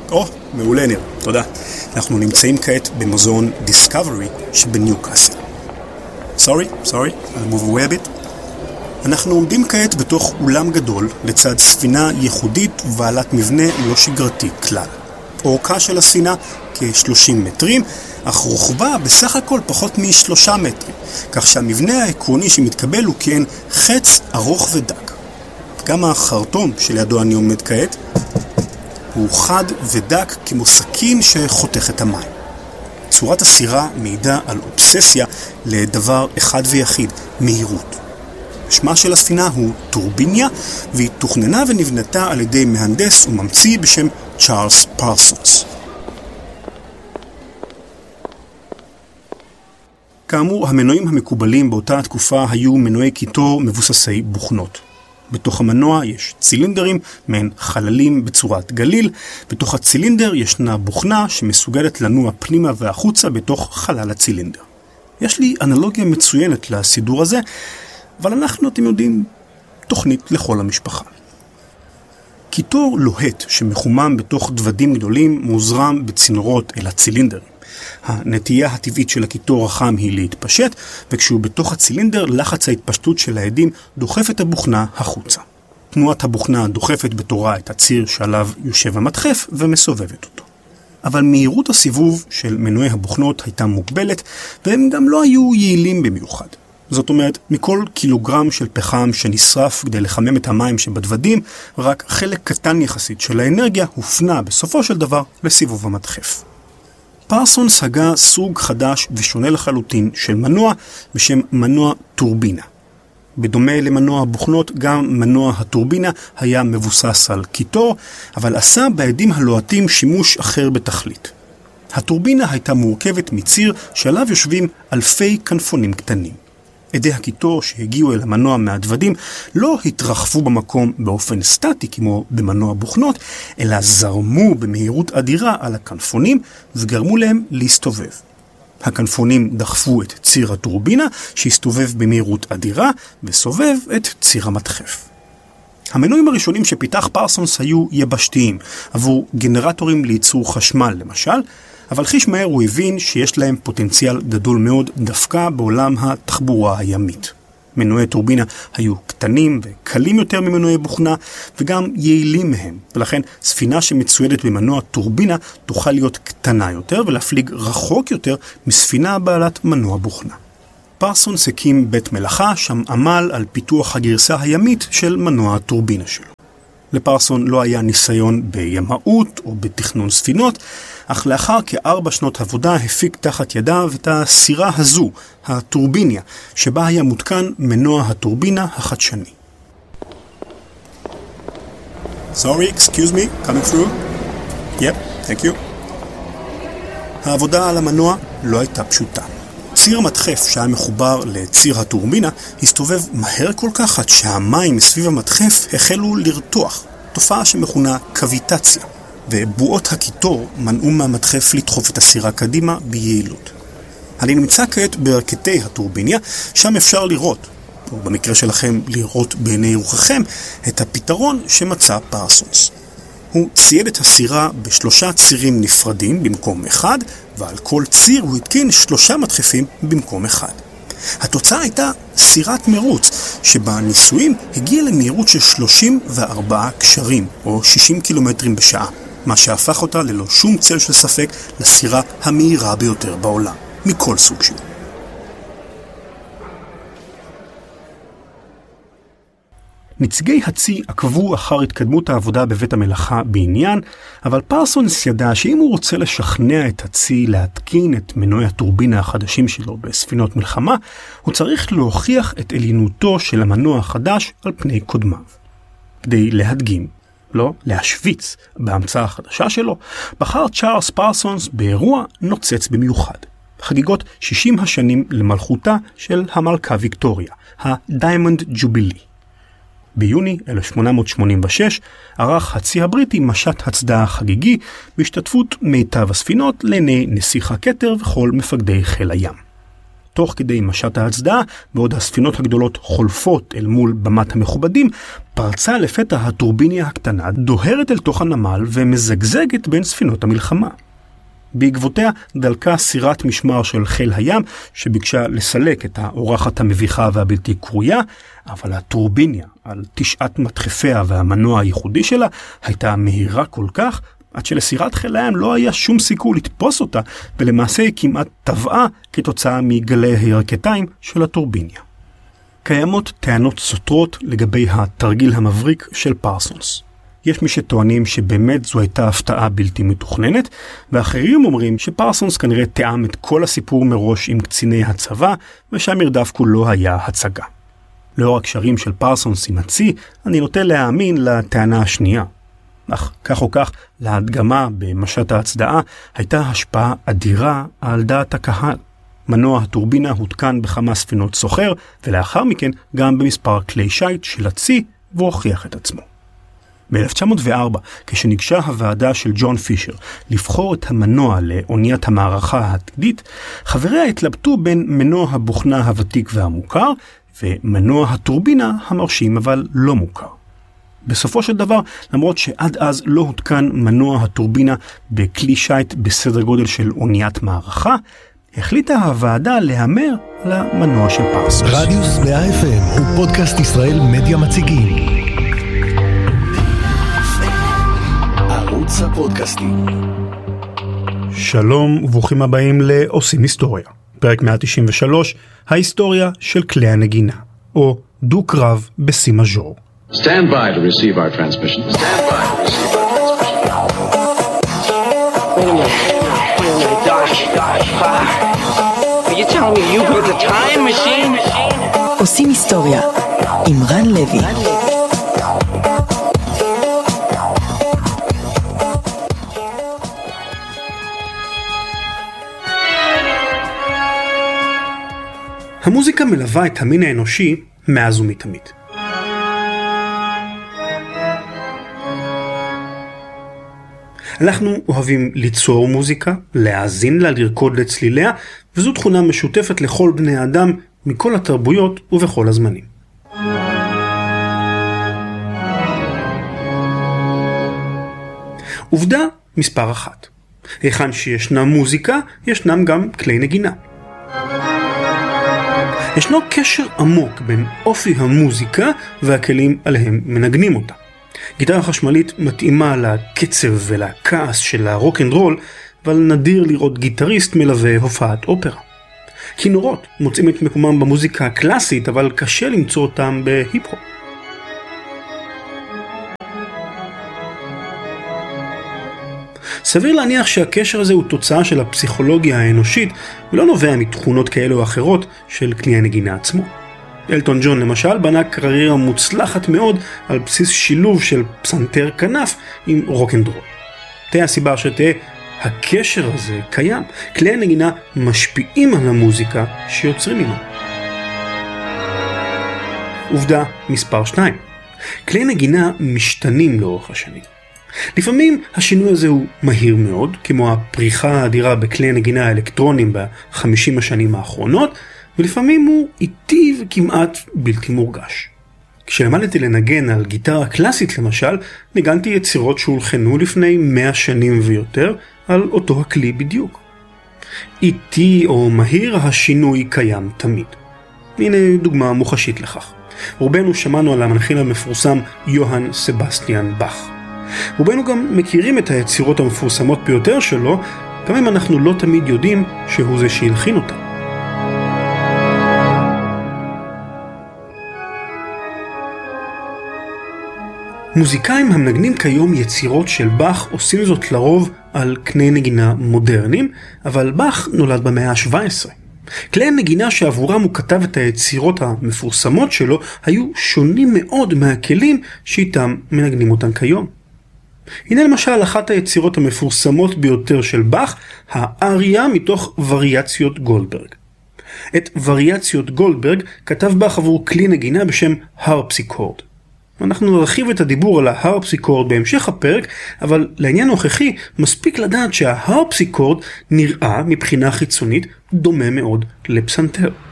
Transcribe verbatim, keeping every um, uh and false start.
או, מעולה ניר, תודה. אנחנו נמצאים כעת במוזיאון דיסקאברי שבניוקאסל. סורי, סורי, I'll move away a bit. אנחנו עומדים כעת בתוך אולם גדול לצד ספינה ייחודית ובעלת מבנה לא שגרתי כלל. אורכה של הספינה כ-שלושים מטרים, אך רוחבה בסך הכל פחות משלושה מטרים, כך שהמבנה העקרוני שמתקבל הוא כן חץ ארוך ודק. גם החרטום שלידו אני עומד כעת הוא חד ודק כמו סכין שחותך את המים. צורת הסירה מעידה על אובססיה לדבר אחד ויחיד, מהירות. שמה של הספינה הוא טורביניה, והיא תוכננה ונבנתה על ידי מהנדס וממציא בשם צ'ארלס פרסונס. כאמור, המנועים המקובלים באותה התקופה היו מנועי קיטור מבוססי בוכנות. בתוך המנוע יש צילינדרים, מעין חללים בצורת גליל. בתוך הצילינדר ישנה בוכנה שמסוגלת לנוע פנימה והחוצה בתוך חלל הצילינדר. יש לי אנלוגיה מצוינת לסידור הזה, אבל אנחנו, אתם יודעים, תוכנית לכל המשפחה. קיטור לוהט שמחומם בתוך דוודים גדולים מוזרם בצינורות אל הצילינדרים. הנטייה הטבעית של הקיטור החם היא להתפשט, וכשהוא בתוך הצילינדר, לחץ ההתפשטות של העדים דוחף את הבוכנה החוצה. תנועת הבוכנה דוחפת בתורה את הציר שעליו יושב המדחף ומסובבת אותו. אבל מהירות הסיבוב של מנועי הבוכנות הייתה מוגבלת, והם גם לא היו יעילים במיוחד. זאת אומרת, מכל קילוגרם של פחם שנשרף כדי לחמם את המים שבדוודים, רק חלק קטן יחסית של האנרגיה הופנה בסופו של דבר לסיבוב המדחף. פרסונס הגה סוג חדש ושונה לחלוטין של מנוע בשם מנוע טורבינה. בדומה למנוע הבוכנות, גם מנוע הטורבינה היה מבוסס על קיטור, אבל עשה בעדים הלוהטים שימוש אחר בתכלית. הטורבינה הייתה מורכבת מציר שעליו יושבים אלפי כנפונים קטנים. עדי הקיטור שהגיעו אל המנוע מהדוודים לא התרחבו במקום באופן סטטי כמו במנוע בוכנות, אלא זרמו במהירות אדירה על הכנפונים וגרמו להם להסתובב. הכנפונים דחפו את ציר הטורבינה שהסתובב במהירות אדירה וסובב את ציר המדחף. המנועים הראשונים שפיתח פרסונס היו יבשתיים, עבור גנרטורים לייצור חשמל למשל, אבל חיש מהר הוא הבין שיש להם פוטנציאל גדול מאוד דווקא בעולם התחבורה הימית. מנועי טורבינה היו קטנים וקלים יותר ממנועי בוכנה וגם יעילים מהם, ולכן ספינה שמצוידת במנוע טורבינה תוכל להיות קטנה יותר ולהפליג רחוק יותר מספינה בעלת מנוע בוכנה. פרסונס הקים בית מלאכה שם עמל על פיתוח הגרסה הימית של מנוע הטורבינה שלו. לפרסון לא היה ניסיון בימאות או בתכנון ספינות, אך לאחר כארבע שנות עבודה הפיק תחת ידיו את הסירה הזו, הטורביניה, שבה היה מותקן מנוע הטורבינה החדשני. Sorry, excuse me, coming through. Yep, thank you. העבודה על המנוע לא הייתה פשוטה. ציר המדחף שהיה מחובר לציר הטורבינה הסתובב מהר כל כך עד שהמים מסביב המדחף החלו לרתוח, תופעה שמכונה קוויטציה, ובועות הקיטור מנעו מהמדחף לדחוף את הסירה קדימה ביעילות. אני נמצא כעת בערכתי הטורביניה, שם אפשר לראות, או במקרה שלכם לראות בעיני רוחכם, את הפתרון שמצא פרסונס. הוא צייד את הסירה בשלושה צירים נפרדים במקום אחד, ועל כל ציר הוא התקין שלושה מדחפים במקום אחד. התוצאה הייתה סירת מרוץ, שבה ניסויים הגיע למהירות של שלושים וארבעה קשרים, או שישים קילומטרים בשעה, מה שהפך אותה ללא שום צל של ספק לסירה המהירה ביותר בעולם, מכל סוג שהוא. נציגי הצי עקבו אחר התקדמות העבודה בבית המלאכה בעניין, אבל פרסונס ידע שאם הוא רוצה לשכנע את הצי להתקין את מנועי הטורבינה החדשים שלו בספינות מלחמה, הוא צריך להוכיח את עליונותו של המנוע החדש על פני קודמיו. כדי להדגים, לא להשוויץ בהמצאה החדשה שלו, בחר צ'ארלס פרסונס באירוע נוצץ במיוחד. חגיגות שישים השנים למלכותה של המלכה ויקטוריה, ה-Diamond Jubilee. ביוני אלף שמונה מאות שמונים ושש ערך הצי הבריטי משט הצדעה חגיגי בהשתתפות מיטב הספינות לעיני נסיך הכתר וכל מפקדי חיל הים. תוך כדי משט ההצדעה, בעוד הספינות הגדולות חולפות אל מול במת המכובדים, פרצה לפתע הטורביניה הקטנה, דוהרת אל תוך הנמל ומזגזגת בין ספינות המלחמה. בעקבותיה דלקה סירת משמר של חיל הים שביקשה לסלק את האורחת המביכה והבלתי קרויה, אבל הטורביניה על תשעת מדחפיה והמנוע הייחודי שלה הייתה מהירה כל כך, עד שלסירת חיל הים לא היה שום סיכוי לתפוס אותה, ולמעשה היא כמעט טבעה כתוצאה מגלי הירקתיים של הטורביניה. קיימות טענות סותרות לגבי התרגיל המבריק של פרסונס. יש מי שטוענים שבאמת זו הייתה הפתעה בלתי מתוכננת, ואחרים אומרים שפרסונס כנראה תאם את כל הסיפור מראש עם קציני הצבא, ושהמרדף כולו היה הצגה. לאור הקשרים של פרסונס עם הצי, אני נוטה להאמין לטענה השנייה. אך כך או כך, להדגמה במשט ההצדעה הייתה השפעה אדירה על דעת הקהל. מנוע הטורבינה הותקן בכמה ספינות סוחר, ולאחר מכן גם במספר כלי שייט של הצי, והוכיח את עצמו. ב-אלף תשע מאות וארבע, כשניגשה הוועדה של ג'ון פישר לבחור את המנוע לאוניית המערכה העתידית, חבריה התלבטו בין מנוע הבוכנה הוותיק והמוכר, ומנוע הטורבינה המרשים אבל לא מוכר. בסופו של דבר, למרות שעד אז לא הותקן מנוע הטורבינה בכלי שייט בסדר גודל של אוניית מערכה, החליטה הוועדה להמר על המנוע של פרסונס. רדיוס מאה אף אם הוא פודקאסט ישראל מדיה מציגים. ערוץ הפודקאסטים. שלום וברוכים הבאים לעושים היסטוריה. פרק מאה תשעים ושלוש, ההיסטוריה של כלי הנגינה, או דו-קרב בסי מז'ור. Stand by to receive our transmission. Stand by to receive our transmission. Wait a minute. Wait a minute. Gosh, gosh, fuck. Are you telling me you built a time machine? עושים היסטוריה עם רן לוי. המוזיקה מלווה את המין האנושי מאז ומתמיד. אנחנו אוהבים ליצור מוזיקה, להאזין לה, לרקוד לצליליה, וזו תכונה משותפת לכל בני האדם מכל התרבויות ובכל הזמנים. עובדה מספר אחת. היכן שישנה מוזיקה, ישנם גם כלי נגינה. ישנו קשר עמוק בין אופי המוזיקה והכלים עליהם מנגנים אותה. גיטרה חשמלית מתאימה לקצב ולכעס של הרוק אנד רול, אבל נדיר לראות גיטריסט מלווה הופעת אופרה. כינורות מוצאים את מקומם במוזיקה הקלאסית, אבל קשה למצוא אותם בהיפ-הופ. סביר להניח שהקשר הזה הוא תוצאה של הפסיכולוגיה האנושית, ולא נובע מתכונות כאלה או אחרות של כלי הנגינה עצמו. אלטון ג'ון למשל בנה קריירה מוצלחת מאוד על בסיס שילוב של פסנתר כנף עם רוק אנד רול. תהיה הסיבה שתהיה, הקשר הזה קיים. כלי הנגינה משפיעים על המוזיקה שיוצרים עימה. עובדה מספר שתיים. כלי נגינה משתנים לאורך השנים. לפעמים השינוי הזה הוא מהיר מאוד, כמו הפריחה האדירה בכלי הנגינה האלקטרונים בחמישים השנים האחרונות, ולפעמים הוא איטי וכמעט בלתי מורגש. כשלמדתי לנגן על גיטרה קלאסית למשל, ניגנתי יצירות שהולחנו לפני מאה שנים ויותר על אותו הכלי בדיוק. איטי או מהיר, השינוי קיים תמיד. הנה דוגמה מוחשית לכך. רובנו שמענו על המנחין המפורסם יוהאן סבסטיאן באך. רובנו גם מכירים את היצירות המפורסמות ביותר שלו, גם אם אנחנו לא תמיד יודעים שהוא זה שהלחין אותה. מוזיקאים המנגנים כיום יצירות של באך עושים זאת לרוב על כלי נגינה מודרניים, אבל באך נולד במאה ה-שבע עשרה. כלי הנגינה שעבורם הוא כתב את היצירות המפורסמות שלו היו שונים מאוד מהכלים שאיתם מנגנים אותם כיום. הנה למשל אחת היצירות המפורסמות ביותר של באך, האריה מתוך וריאציות גולדברג. את וריאציות גולדברג כתב באך עבור כלי נגינה בשם הרפסיקורד. אנחנו נרחיב את הדיבור על ההרפסיקורד בהמשך הפרק, אבל לעניין הנוכחי מספיק לדעת שההרפסיקורד נראה מבחינה חיצונית דומה מאוד לפסנתר.